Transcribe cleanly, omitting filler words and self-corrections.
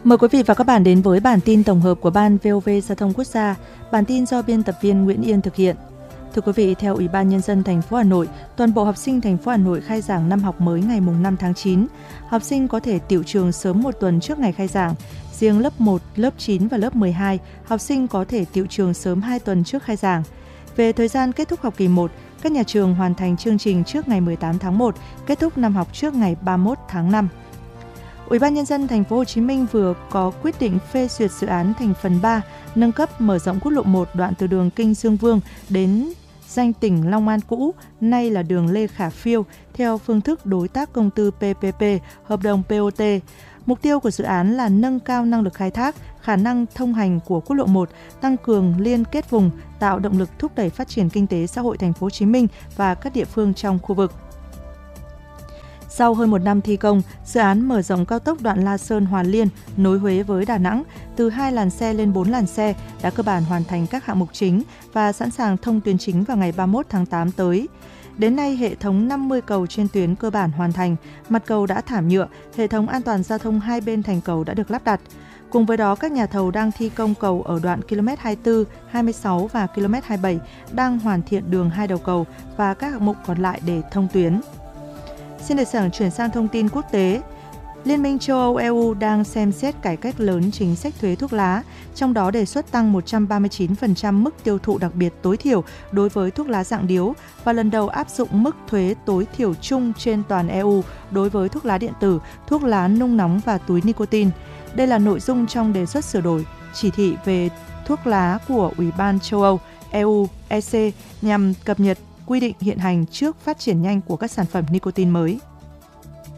Mời quý vị và các bạn đến với bản tin tổng hợp của Ban VOV Giao thông Quốc gia. Bản tin do biên tập viên Nguyễn Yên thực hiện. Thưa quý vị, theo Ủy ban Nhân dân thành phố Hà Nội, toàn bộ học sinh thành phố Hà Nội khai giảng năm học mới ngày 5 tháng 9. Học sinh có thể tựu trường sớm một tuần trước ngày khai giảng. Riêng lớp 1, lớp 9 và lớp 12, học sinh có thể tựu trường sớm 2 tuần trước khai giảng. Về thời gian kết thúc học kỳ 1, các nhà trường hoàn thành chương trình trước ngày 18 tháng 1, kết thúc năm học trước ngày 31 tháng 5. Ủy ban Nhân dân thành phố Hồ Chí Minh vừa có quyết định phê duyệt dự án thành phần 3 nâng cấp mở rộng quốc lộ 1 đoạn từ đường Kinh Dương Vương đến danh tỉnh Long An cũ, nay là đường Lê Khả Phiêu, theo phương thức đối tác công tư PPP, hợp đồng BOT. Mục tiêu của dự án là nâng cao năng lực khai thác, khả năng thông hành của quốc lộ 1, tăng cường liên kết vùng, tạo động lực thúc đẩy phát triển kinh tế xã hội thành phố Hồ Chí Minh và các địa phương trong khu vực. Sau hơn một năm thi công, dự án mở rộng cao tốc đoạn La Sơn - Hòa Liên nối Huế với Đà Nẵng từ 2 làn xe lên 4 làn xe đã cơ bản hoàn thành các hạng mục chính và sẵn sàng thông tuyến chính vào ngày 31 tháng 8 tới. Đến nay, hệ thống 50 cầu trên tuyến cơ bản hoàn thành, mặt cầu đã thảm nhựa, hệ thống an toàn giao thông hai bên thành cầu đã được lắp đặt. Cùng với đó, các nhà thầu đang thi công cầu ở đoạn km 24, 26 và km 27 đang hoàn thiện đường hai đầu cầu và các hạng mục còn lại để thông tuyến. Xin được chuyển sang thông tin quốc tế. Liên minh châu Âu EU đang xem xét cải cách lớn chính sách thuế thuốc lá, trong đó đề xuất tăng 139% mức tiêu thụ đặc biệt tối thiểu đối với thuốc lá dạng điếu và lần đầu áp dụng mức thuế tối thiểu chung trên toàn EU đối với thuốc lá điện tử, thuốc lá nung nóng và túi nicotine. Đây là nội dung trong đề xuất sửa đổi chỉ thị về thuốc lá của Ủy ban châu Âu EU-EC nhằm cập nhật quy định hiện hành trước phát triển nhanh của các sản phẩm nicotine mới.